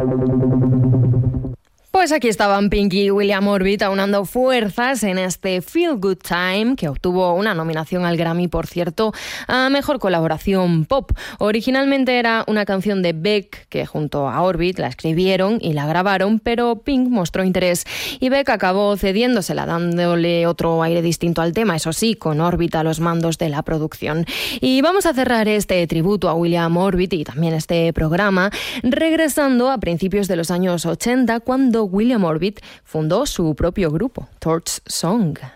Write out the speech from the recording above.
Pues aquí estaban Pink y William Orbit aunando fuerzas en este Feel Good Time, que obtuvo una nominación al Grammy, por cierto, a Mejor Colaboración Pop. Originalmente era una canción de Beck, que junto a Orbit la escribieron y la grabaron, pero Pink mostró interés y Beck acabó cediéndosela, dándole otro aire distinto al tema, eso sí, con Orbit a los mandos de la producción. Y vamos a cerrar este tributo a William Orbit y también este programa regresando a principios de los años 80, cuando William Orbit fundó su propio grupo, Torch Song.